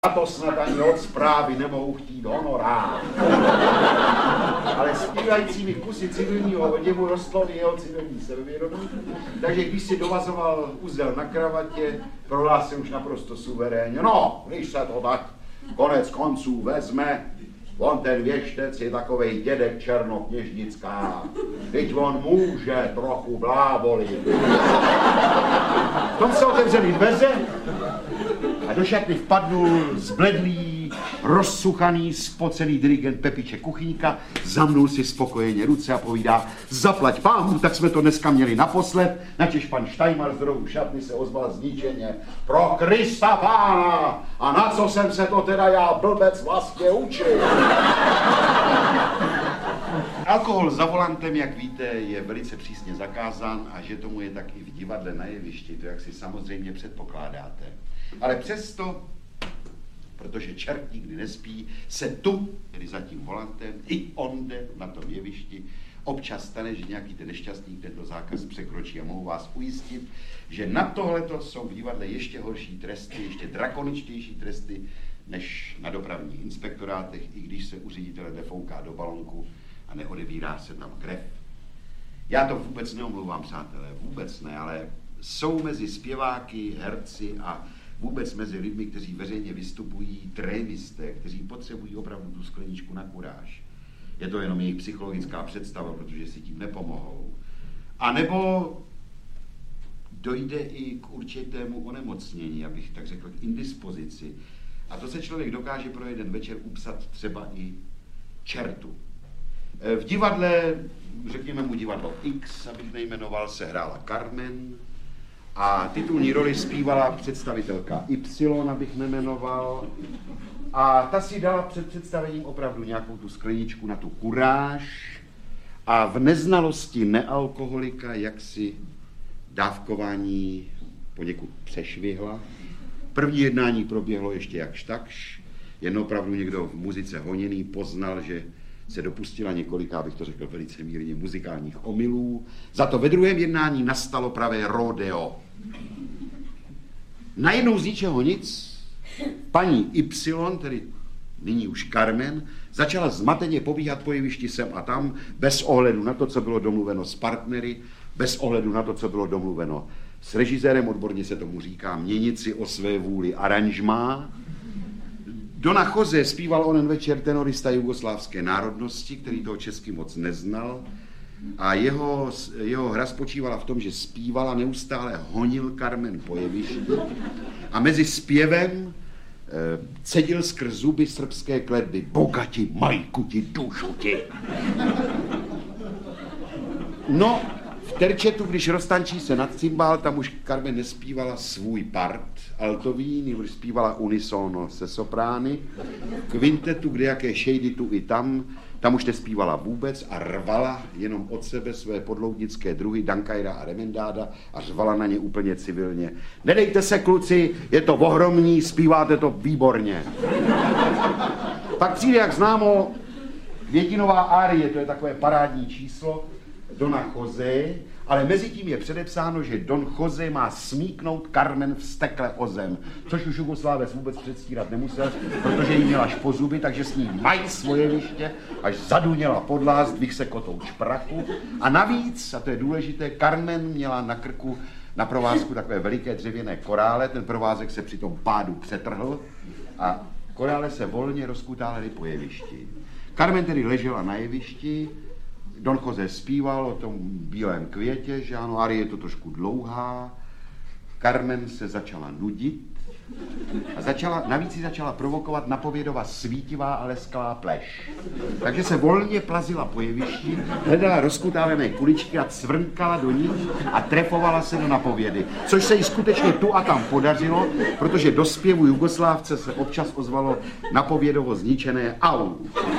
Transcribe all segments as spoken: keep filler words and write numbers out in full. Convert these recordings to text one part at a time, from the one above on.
A to snad ani od zprávy nemohou chtít honorár. Ale zpívajícími kusy civilního oděvu rostlo i jeho civilní sebevědomí, takže když si dovazoval uzel na kravatě, prohlásil už naprosto suverénně. No, když se to tak konec konců vezme, on ten věštec je takovej dědek černokněžnická, teď on může trochu blábolit. V tom se otevřeli dveře a do šatny vpadnul zbledlý, rozsuchaný, spocený dirigent Pepiče Kuchyňka, zamnul si spokojeně ruce a povídá: zaplať pámu, tak jsme to dneska měli naposled, načež pan Štajmar z rohu šatny se ozval zničeně: pro Krista pána, a na co jsem se to teda já blbec vlastně učil? Alkohol za volantem, jak víte, je velice přísně zakázán a že tomu je tak i v divadle na jevišti, to jak si samozřejmě předpokládáte. Ale přesto, protože čert nikdy nespí, se tu, tedy za tím volantem, i onde na tom jevišti, občas stane, že nějaký ten nešťastník tento zákaz překročí a mohu vás ujistit, že na tohleto jsou v divadle ještě horší tresty, ještě drakoničtější tresty, než na dopravních inspektorátech, i když se u ředitele nefouká do balonku a neodebírá se tam krev. Já to vůbec neomlouvám, přátelé, vůbec ne, ale jsou mezi zpěváky, herci a vůbec mezi lidmi, kteří veřejně vystupují, trénisté, kteří potřebují opravdu tu skleničku na kuráž. Je to jenom jejich psychologická představa, protože si tím nepomohou. A nebo dojde i k určitému onemocnění, abych tak řekl, k indispozici. A to se člověk dokáže pro jeden večer upsat třeba i čertu. V divadle, řekněme mu divadlo X, abych nejmenoval, se hrála Carmen a titulní roli zpívala představitelka Y, abych nejmenoval. A ta si dala před představením opravdu nějakou tu skleničku na tu kuráž a v neznalosti nealkoholika jaksi dávkování poněkud přešvihla. První jednání proběhlo ještě jakž takž, jen opravdu někdo v muzice honěný poznal, že se dopustila několika, abych to řekl velice mírně, muzikálních omylů. Za to ve druhém jednání nastalo pravé rodeo. Najednou z ničeho nic paní Y, tedy nyní už Carmen, začala zmateně pobíhat po jevišti sem a tam, bez ohledu na to, co bylo domluveno s partnery, bez ohledu na to, co bylo domluveno s režisérem, odborně se tomu říká měnit si o své vůli aranžmá. Dona Jose zpíval onen večer tenorista jugoslávské národnosti, který toho česky moc neznal, a jeho, jeho hra spočívala v tom, že zpíval a neustále honil Carmen po jevišti a mezi zpěvem e, cedil skrz zuby srbské kletby: Boga ti, majku ti, dušu ti. No, v terčetu, když roztančí se nad cymbál, tam už Carmen nespívala svůj part altový, nebož zpívala unisono se soprány. Kvintetu, kde jaké šejdy tu i tam, tam už nespívala vůbec a rvala jenom od sebe své podloudnické druhy Dankajra a Remendáda a řvala na ně úplně civilně: nedejte se, kluci, je to ohromný, zpíváte to výborně. Pak přijde, jak známo, květinová árie, to je takové parádní číslo, Dona Jose, ale mezi tím je předepsáno, že Don Jose má smíknout Carmen vztekle o zem, což už Jugoslávec vůbec předstírat nemusel, protože jí měla až po zuby, takže s ní mají svoje liště, až zaduněla podlást, dvih se kotou čprachu. A navíc, a to je důležité, Carmen měla na krku na provázku takové veliké dřevěné korále, ten provázek se při tom pádu přetrhl a korále se volně rozkutálely po jevišti. Carmen tedy ležela na jevišti, Don Jose zpíval o tom bílém květě, že ano, arie je to trošku dlouhá. Carmen se začala nudit a začala, navíc si začala provokovat napovědova svítivá a lesklá pleš. Takže se volně plazila po jevišti, hledala rozkutálené kuličky a cvrnkala do nich a trefovala se do napovědy. Což se jí skutečně tu a tam podařilo, protože do zpěvu Jugoslávce se občas ozvalo napovědovo zničené au.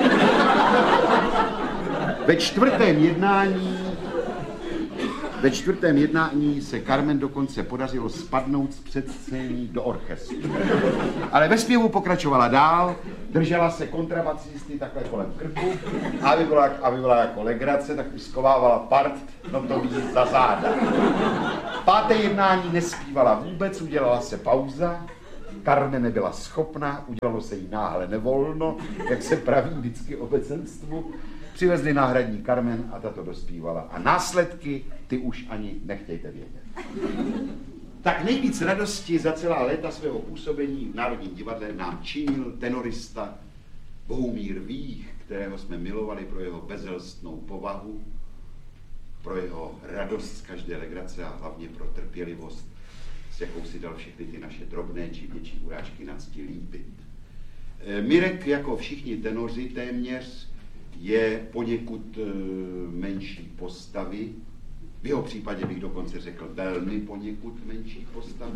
Ve čtvrtém jednání, ve čtvrtém jednání se Carmen dokonce podařilo spadnout z předscény do orchestru. Ale ve zpěvu pokračovala dál, držela se kontrabasisty takhle kolem krku a aby byla, aby byla jako legrace, tak už skovávala part notový za záda. Páté jednání nespívala vůbec, udělala se pauza Carmen nebyla schopná, udělalo se jí náhle nevolno, jak se praví vždycky obecenstvu. Přivezli náhradní Carmen a ta to dospívala. A následky, ty už ani nechtějte vědět. Tak nejvíc radosti za celá léta svého působení v Národním divadle nám činil tenorista Bohumír Vích, kterého jsme milovali pro jeho bezelstnou povahu, pro jeho radost z každé legrace a hlavně pro trpělivost, s jakou si dal všechny ty naše drobné či větší urážky na cti líbit. Mirek, jako všichni tenoři téměř, je poněkud menší postavy. V jeho případě bych dokonce řekl velmi poněkud menší postavy.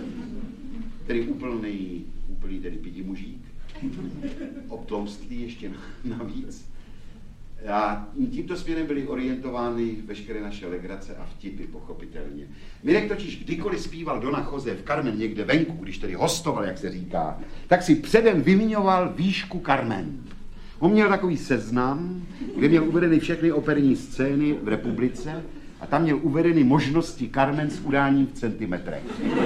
Tedy úplný, úplný tedy pidimužík. Obtloustlý ještě navíc. A tímto směrem byly orientovány veškeré naše legrace a vtipy, pochopitelně. Mirek totiž kdykoliv zpíval Dona Jose v Carmen někde venku, když tedy hostoval, jak se říká, tak si předem vymiňoval výšku Carmen. On měl takový seznam, kde měl uvedeny všechny operní scény v republice a tam měl uvedeny možnosti Carmen s udáním v centimetrech.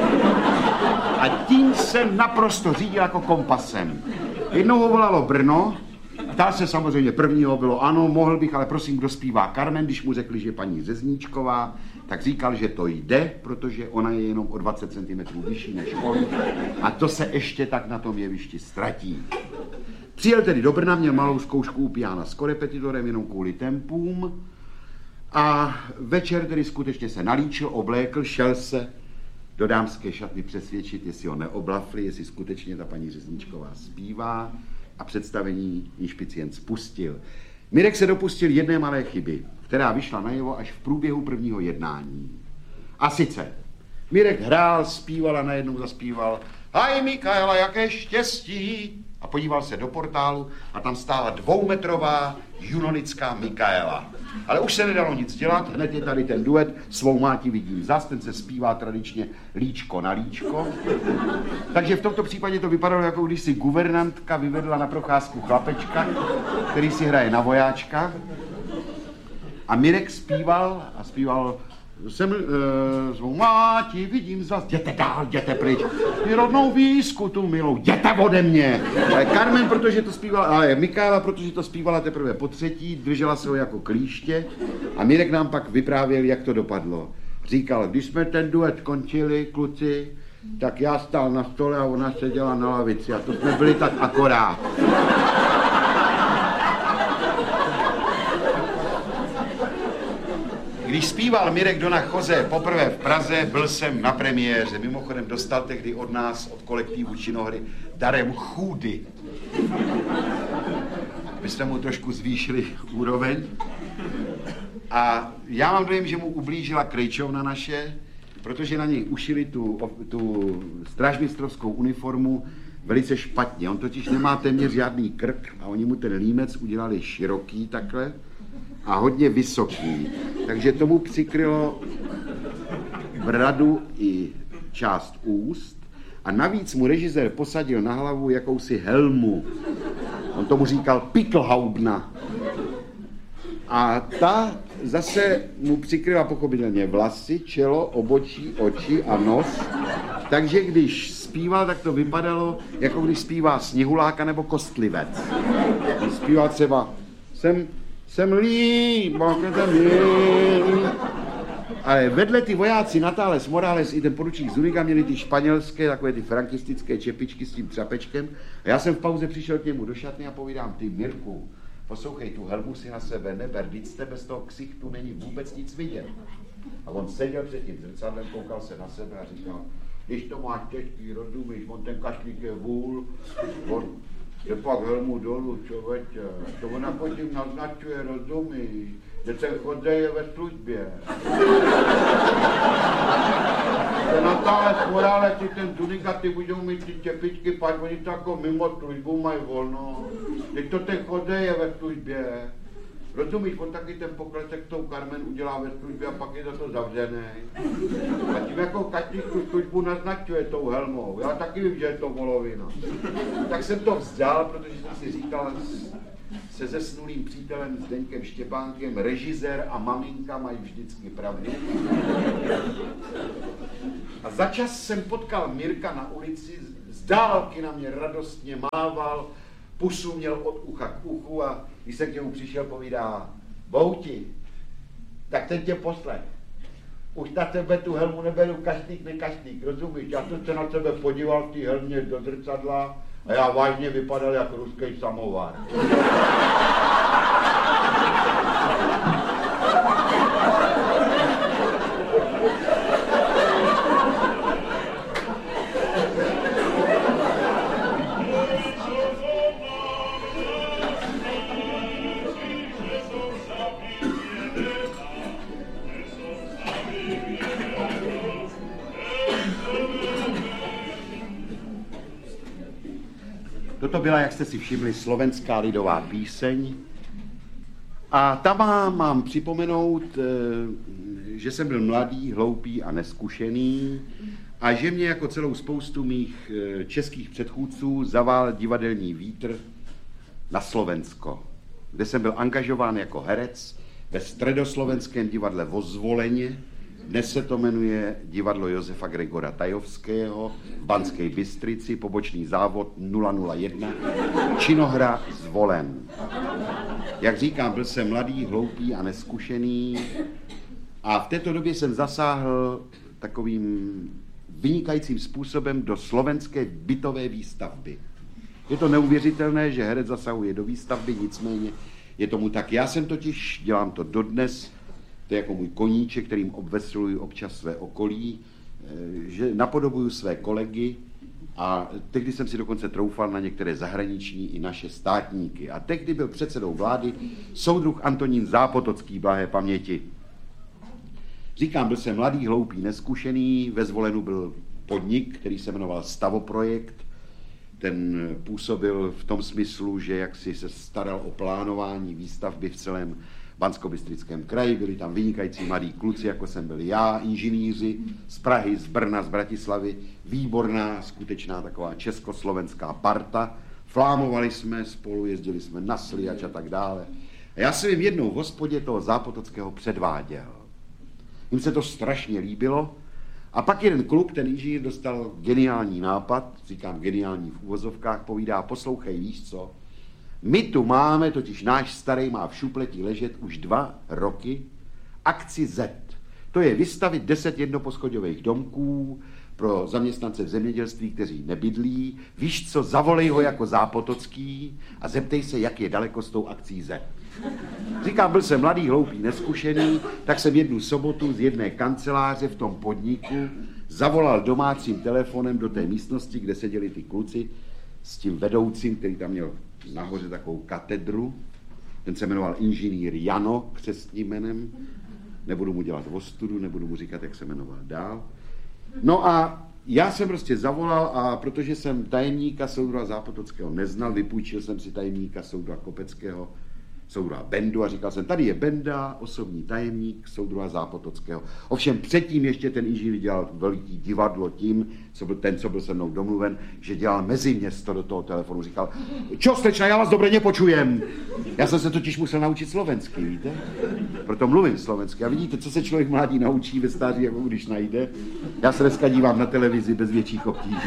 A tím se naprosto řídil jako kompasem. Jednou ho volalo Brno, ptal se samozřejmě prvního, bylo ano, mohl bych, ale prosím, kdo zpívá Carmen, když mu řekli, že paní Řezníčková, tak říkal, že to jde, protože ona je jenom o dvacet centimetrů vyšší než on a to se ještě tak na tom jevišti ztratí. Přijel tedy do Brna, měl malou zkoušku u piana s korepetitorem, jenom kvůli tempům a večer tedy skutečně se nalíčil, oblékl, šel se do dámské šatny přesvědčit, jestli ho neoblafli, jestli skutečně ta paní Řezníčková zpívá a představení inšpicient spustil. Mirek se dopustil jedné malé chyby, která vyšla najevo až v průběhu prvního jednání. A sice, Mirek hrál, zpíval a najednou zaspíval Haj Mikaela, jaké štěstí! A podíval se do portálu a tam stála dvoumetrová junonická Mikaela. Ale už se nedalo nic dělat, hned je tady ten duet Svou máti vidím zas, ten se zpívá tradičně líčko na líčko. Takže v tomto případě to vypadalo, jako když si guvernantka vyvedla na procházku chlapečka, který si hraje na vojáčka. A Mirek zpíval a zpíval Jsem e, svou máti vidím zas, jděte dál, jděte pryč, i rodnou výzku tu milou, jděte ode mě. Ale Carmen, protože to zpívala, ale Mikaela, protože to zpívala teprve po třetí, držela se ho jako klíště a Mirek nám pak vyprávěl, jak to dopadlo. Říkal, když jsme ten duet končili, kluci, tak já stál na stole a ona seděla na lavici a to jsme byli tak akorát. Když zpíval Mirek Dona Jose poprvé v Praze, byl jsem na premiéře. Mimochodem dostal tehdy od nás, od kolektivu činohry, darem chůdy. My jsme mu trošku zvýšili úroveň. A já mám dojem, že mu ublížila krejčovna naše, protože na něj ušili tu, tu strážmistrovskou uniformu velice špatně. On totiž nemá téměř žádný krk a oni mu ten límec udělali široký takhle a hodně vysoký. Takže tomu přikrylo bradu i část úst a navíc mu režisér posadil na hlavu jakousi helmu. On tomu říkal Pickelhaubna. A ta zase mu přikryla pochopitelně vlasy, čelo, obočí, oči a nos. Takže když zpíval, tak to vypadalo, jako když zpívá Sněhuláka nebo Kostlivec. Když zpíval třeba Jsem, jsem líp, ale vedle ty vojáci Natales, Morales i ten poručík Zuniga měli ty španělské, takové ty frankistické čepičky s tím třapečkem. A já jsem v pauze přišel k němu do šatny a povídám, ty Mirku, poslouchej, tu helmu si na sebe neber, vždyť z tebe z toho ksichtu není vůbec nic vidět. A on seděl před tím zrcadlem, koukal se na sebe a říkal, když to máš těžký, rozumíš, on ten kašlík je vůl, on je pak helmu dolů, člověče, to ona potom naznačuje, rozumíš, že ten chodej je ve službě. Ten Natales, Morales i ten Zuniga, ty budou mít ty čepičky, pak oni to jako mimo službu mají volno. Teď to ten chodej je ve službě. Rozumíš, on taky ten pokletek tou Carmen udělá ve službě a pak je za to zavřený. A tím jako každý tu službu naznačuje tou helmou. Já taky vím, že je to volovina. Tak jsem to vzdal, protože jsem si říkal se zesnulým přítelem Zdeňkem Štěpánkem, režisér a maminka mají vždycky pravdu. A začas jsem potkal Mirka na ulici s z dálky na mě radostně mával, pusu měl od ucha k uchu a když jsem k němu přišel, povídá, Bouti, tak ten tě poslech. Už na tebe tu helmu neberu kašlík, nekašlík, rozumíš? Já jsem se na tebe podíval v té helmě do zrcadla a já vážně vypadal jako ruský samovar. Toto byla, jak jste si všimli, slovenská lidová píseň. A tam mám, mám připomenout, že jsem byl mladý, hloupý a neskušený a že mě jako celou spoustu mých českých předchůdců zavál divadelní vítr na Slovensko, kde jsem byl angažován jako herec ve středoslovenském divadle Vo Zvoleně. Dnes se to jmenuje divadlo Josefa Gregora Tajovského v Banské Bystrici, pobočný závod nula nula jedna, činohra Zvolen. Jak říkám, byl jsem mladý, hloupý a neskušený a v této době jsem zasáhl takovým vynikajícím způsobem do slovenské bytové výstavby. Je to neuvěřitelné, že herec zasahuje do výstavby, nicméně je tomu tak. Já jsem totiž, dělám to dodnes, to je jako můj koníček, kterým obvesluji občas své okolí, že napodobuju své kolegy a tehdy jsem si dokonce troufal na některé zahraniční i naše státníky. A tehdy byl předsedou vlády soudruh Antonín Zápotocký, blahé paměti. Říkám, byl jsem mladý, hloupý, neskušený, ve Zvolenu byl podnik, který se jmenoval Stavoprojekt. Ten působil v tom smyslu, že jaksi se staral o plánování výstavby v celém Banskobystrickém kraji, byli tam vynikající mladí kluci, jako jsem byl já, inženýři z Prahy, z Brna, z Bratislavy, výborná, skutečná taková československá parta. Flámovali jsme spolu, jezdili jsme na Sliač a tak dále. A já jsem jim jednou v hospodě toho Zápotockého předváděl. Jim se to strašně líbilo a pak jeden kluk, ten inženýr, dostal geniální nápad, říkám geniální v uvozovkách, povídá, poslouchej, víš co, my tu máme, totiž náš starý má v šupletí ležet už dva roky, akci Z. To je vystavit deset jednoposchodových domků pro zaměstnance v zemědělství, kteří nebydlí. Víš co, zavolej ho jako Zápotocký a zeptej se, jak je daleko s tou akcí Z. Říkám, byl jsem mladý, hloupý, neskušený, tak jsem jednu sobotu z jedné kanceláře v tom podniku zavolal domácím telefonem do té místnosti, kde seděli ty kluci s tím vedoucím, který tam měl nahoře takovou katedru. Ten se jmenoval inženýr Jano, křestním jménem. Nebudu mu dělat ostudu, nebudu mu říkat, jak se jmenoval dál. No a já jsem prostě zavolal a protože jsem tajemníka soudruha Zápotockého neznal, vypůjčil jsem si tajemníka soudruha Kopeckého, soudruha Bendu a říkal jsem, tady je Benda, osobní tajemník soudruha Zápotockého. Ovšem předtím ještě ten inženýr dělal veliký divadlo tím, co byl ten, co byl se mnou domluven, že dělal meziměsto do toho telefonu. Říkal, čo slečna, já vás dobře nepočujem. Já jsem se totiž musel naučit slovensky, víte? Proto mluvím slovensky. A vidíte, co se člověk mladý naučí ve stáří, jako když najde. Já se dneska dívám na televizi bez větších obtíží.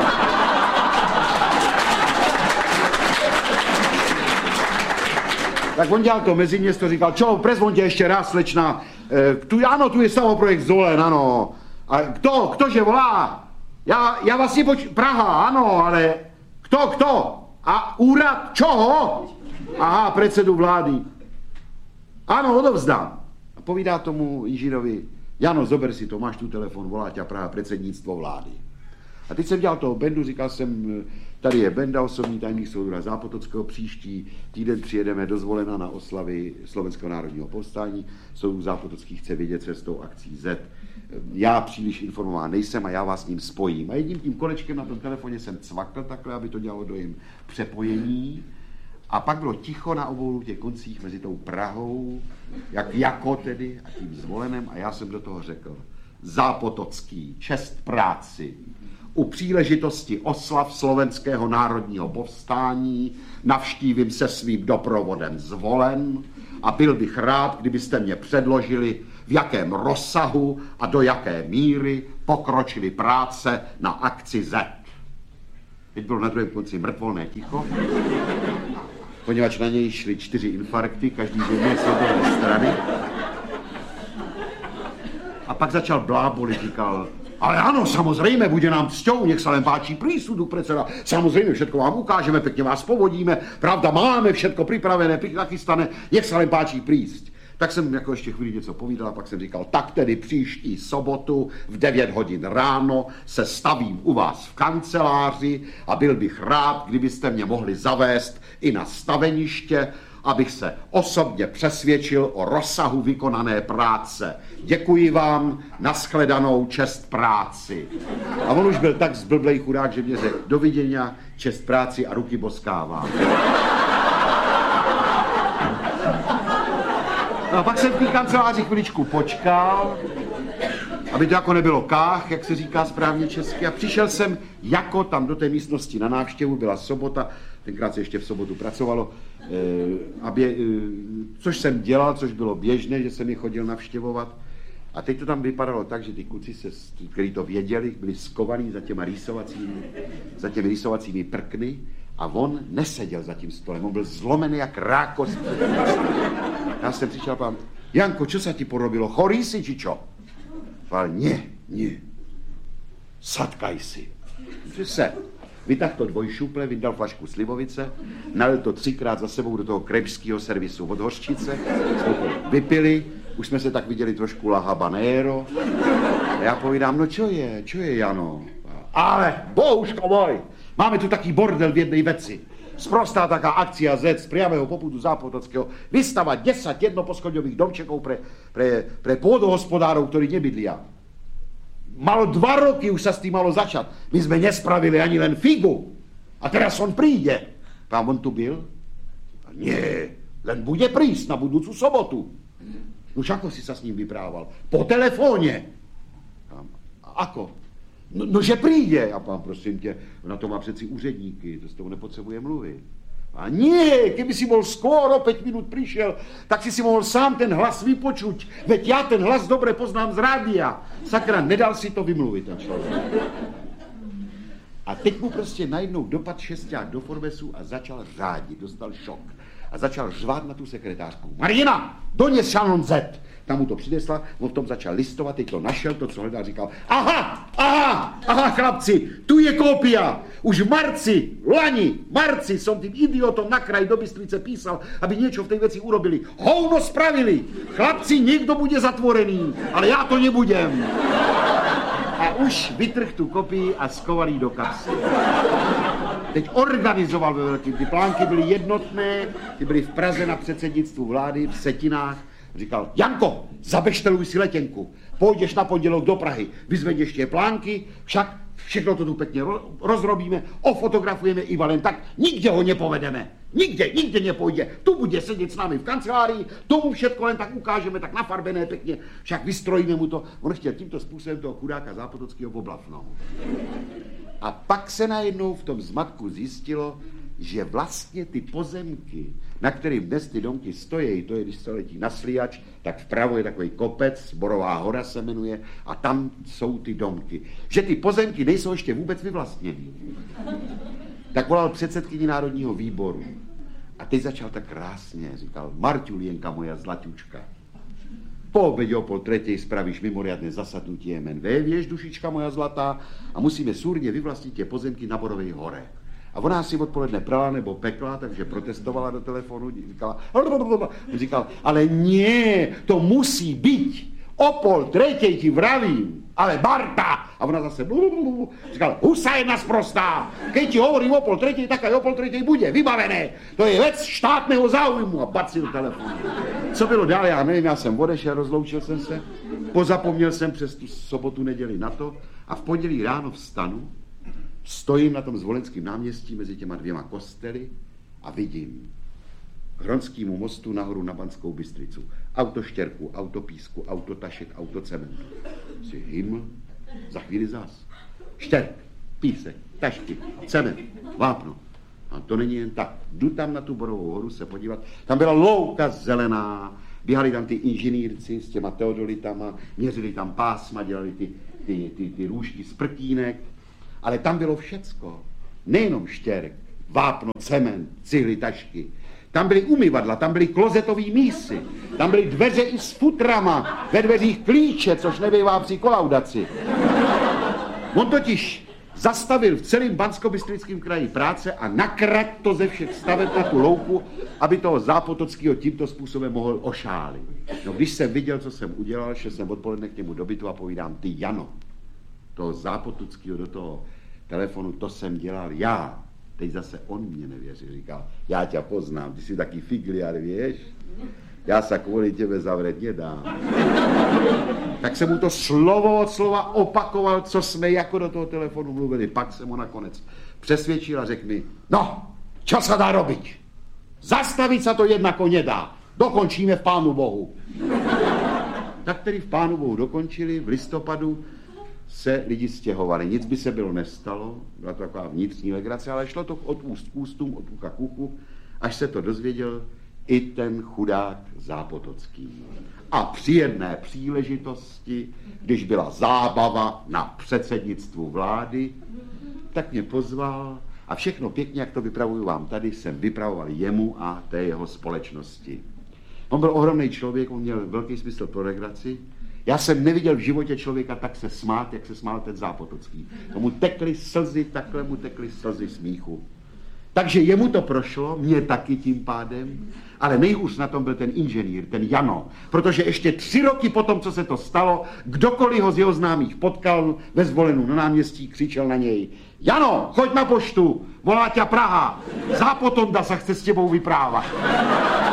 Tak on dělal to meziměsto, říkal, čo, prezvoňte ještě raz, slečna, e, tu, ano, tu je Stavoprojekt Zolen, ano. A kdo, kdože volá? Já, já vás nepoč... Praha, ano, ale kdo, kdo? A úrad čoho? Aha, předsedu vlády. Ano, odovzdám. A povídá tomu inženýrovi, Jano, zober si to, máš tu telefon, volá tě Praha, předsednictvo vlády. A teď jsem dělal toho Bendu, říkal jsem, tady je Benda, osobní tajemník soudruha Zápotockého, příští týden přijedeme do Zvolena na oslavy Slovenského národního povstání, soudruh Zápotocký chce vědět, co je s tou akcí Z. Já příliš informován nejsem a já vás s ním spojím. A jedním tím kolečkem na tom telefoně jsem cvakl takhle, aby to dělalo dojem přepojení. A pak bylo ticho na obou těch koncích mezi tou Prahou, jak jako tedy, a tím Zvolenem, a já jsem do toho řekl, Zápotocký, čest práci. U příležitosti oslav Slovenského národního povstání navštívím se svým doprovodem Zvolen a byl bych rád, kdybyste mě předložili, v jakém rozsahu a do jaké míry pokročily práce na akci Z. Teď bylo na druhém konci mrtvolné ticho, poněvadž na něj šly čtyři infarkty, každý z jedné světové strany. A pak začal blábolit, říkal, ale ano, samozřejmě, bude nám cťou, nech se len páčí prísudu, predseda. Samozřejmě, všetko vám ukážeme, pěkně vás povodíme, pravda, máme všetko připravené, pěkně nachystané, nech se len páčí prísť. Tak jsem jako ještě chvíli něco povídal a pak jsem říkal, tak tedy příští sobotu v devět hodin ráno se stavím u vás v kanceláři a byl bych rád, kdybyste mě mohli zavést i na staveniště, abych se osobně přesvědčil o rozsahu vykonané práce. Děkuji vám, nashledanou, čest práci. A on už byl tak zblblej chudák, že mě řekl, doviděňa, čest práci a ruky boskává. No a pak jsem v té kanceláři chviličku počkal, aby to jako nebylo kách, jak se říká správně česky, a přišel jsem jako tam do té místnosti na návštěvu, byla sobota, tenkrát se ještě v sobotu pracovalo, eh, aby, eh, což jsem dělal, což bylo běžné, že jsem je chodil navštěvovat. A teď to tam vypadalo tak, že ty kluci, se, kteří to věděli, byli skovaní za těma rýsovacími, za těmi rýsovacími prkny a on neseděl za tím stolem, on byl zlomený jak rákos. Já jsem přišel a pán, Janko, čo sa ti porobilo, chorý si, či čo? Pán, nie, nie, sadkaj si. Že se vytáhl to dvojšuple, vydal flašku slivovice, nalil to třikrát za sebou do toho krepského servisu od hořčice, jsme to vypili, už jsme se tak viděli trošku la habanero. A já povídám, no čo je, čo je, Jano? Ale, bohužko môj, máme tu taký bordel v jednej veci. Sprostá taká akcia Z z priamého popudu Zápotockého vystavať desať jednoposchodňových domčekov pre, pre, pre pôdohospodárov, ktorí nebydlia. Malo dva roky už sa s tým malo začať. My sme nespravili ani len figu. A teraz on príde. Pán, on tu byl? Nie, len bude prísť na budúcu sobotu. Už ako si sa s ním vyprával? Po telefóne. A ako? No, no, že přijde. A pán, prosím tě, na to má přeci úředníky, to s toho nepotřebuje mluvit. A nie, keby si bol skoro päť minút prišiel, tak si si mohl sám ten hlas vypočuť. Veď ja ten hlas dobre poznám z rádia. Sakra, nedal si to vymluvit ten člověk. A teď mu prostě najednou dopad šesták do Forbesu a začal řádit, dostal šok. A začal řvát na tu sekretářku. Marina, dones šanon Z. Tam mu to přinesla, on v tom začal listovat, teď to našel, to, co hledal, říkal, aha, aha, aha, chlapci, tu je kópia. Už v marci, lani, marci som tým idiotom na kraj do Bystrice písal, aby niečo v tej veci urobili. Hovno spravili. Chlapci, niekto bude zatvorený, ale já to nebudem. A už vytrh tu kopii a skoval jí do kapsy. Teď organizoval ve velkým. Ty plánky byly jednotné, ty byly v Praze na předsednictvu vlády, v Setinách. Říkal, Janko, zabešteluj si letenku, půjdeš na pondělok do Prahy, vyzvedneš tě plánky, však všechno to tu pěkně rozrobíme, ofotografujeme i Valen, tak nikde ho nepovedeme, nikde, nikde nepůjde, tu bude sedět s námi v kancelárii, tomu všetko len tak ukážeme, tak nafarbené pěkně, však vystrojíme mu to, on chtěl tímto způsobem toho chudáka Zápotockého oblafnout. A pak se najednou v tom zmatku zjistilo, že vlastně ty pozemky, na kterým dnes ty domky stojí, to je, když se letí na Sliač, tak vpravo je takový kopec, Borová hora se jmenuje, a tam jsou ty domky. Že ty pozemky nejsou ještě vůbec vyvlastněný. Tak volal předsedkyni Národního výboru. A teď začal tak krásně, říkal, Marťulienka moja zlatučka, po obědě o pol tretej spravíš mimoriadne zasadnutie em en vé, vieš, dušička moja zlatá, a musíme súrne vyvlastniť tie pozemky na Borovej hore. A ona si odpoledne prala nebo pekla, takže protestovala do telefonu, říkala, říkal, ale nie, to musí byť. O pol tretej ti vravím, ale Barta. A ona zase říkala, husa jedna sprostá. Keď ti hovorím o pol tretej, tak aj o pol tretej bude, vybavené. To je vec štátného záujmu. A baci do telefonu. Co bylo dál, já nevím, já jsem odešel, rozloučil jsem se, pozapomněl jsem přes tu sobotu, neděli na to a v pondělí ráno vstanu, stojím na tom Zvolenském náměstí mezi těma dvěma kostely a vidím k Hronskýmu mostu nahoru na Banskou Bystricu. Auto štěrku, auto písku, auto tašek, auto cementu. Si hyml, za chvíli zás. Štěrk, písek, tašky, cement, vápno. A to není jen tak. Jdu tam na tu Borovou horu se podívat. Tam byla louka zelená, běhali tam ty inženýrci s těma teodolitama, měřili tam pásma, dělali ty, ty, ty, ty růžky z prtínek. Ale tam bylo všecko. Nejenom štěrk, vápno, cement, cihly, tašky. Tam byly umyvadla, tam byly klozetový mísy, tam byly dveře i s futrama, ve dveřích klíče, což nebývá při kolaudaci. On totiž zastavil v celém Banskobystrickém kraji práce a nakrat to ze všech staveb na tu louku, aby toho Zápotockého tímto způsobem mohl ošálit. No když jsem viděl, co jsem udělal, šel jsem odpoledne k němu do bytu a povídám, ty Jano, toho Zápotockého do toho telefonu, to jsem dělal já. Teď zase on mě nevěří, říkal, já tě poznám, ty jsi taky figliar, věš? Já se kvůli těbe zavřet nedám. Tak jsem mu to slovo od slova opakoval, co jsme jako do toho telefonu mluvili. Pak jsem ho nakonec přesvědčil a řekl mi, no, čo se dá robiť? Zastavit se to jednako nedá. Dokončíme v Pánu Bohu. Tak tedy v Pánu Bohu dokončili, v listopadu se lidi stěhovali. Nic by se bylo nestalo, byla to taková vnitřní legrace, ale šlo to od úst k ústům, od ucha k uchu, až se to dozvěděl i ten chudák Zápotocký. A při jedné příležitosti, když byla zábava na předsednictvu vlády, tak mě pozval a všechno pěkně, jak to vypravuju vám tady, jsem vypravoval jemu a té jeho společnosti. On byl ohromný člověk, on měl velký smysl pro legraci. Já jsem neviděl v životě člověka tak se smát, jak se smál ten Zápotocký. Tomu tekly slzy, takhle mu tekly slzy smíchu. Takže jemu to prošlo, mě taky tím pádem, ale nejhůř na tom byl ten inženýr, ten Jano, protože ještě tři roky potom, co se to stalo, kdokoliv ho z jeho známých potkal ve Zvolenu na náměstí, křičel na něj, Jano, choď na poštu, volá tě Praha, Zápotonda se chce s těbou vyprávat.